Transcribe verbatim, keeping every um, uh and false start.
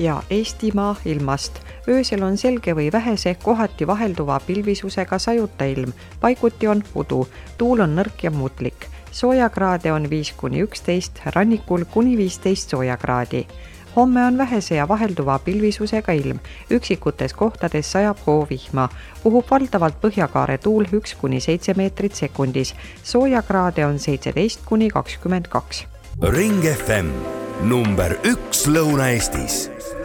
ja Eestimaa ilmast. Öösel on selge või vähese, kohati vahelduva pilvisusega sajuta ilm. Paiguti on udu. Tuul on nõrk ja mutlik. Soojakraade on viis kuni üksteist, rannikul kuni viisteist soojakraadi. Homme on vähese ja vahelduva pilvisusega ilm. Üksikutes kohtades sajab hoovihma. Puhub valdavalt põhjakaare tuul üks kuni seitse meetrit sekundis. Soojakraade on seitseteist kuni kakskümmend kaks. Ring F M number üks Lõuna-Eestis.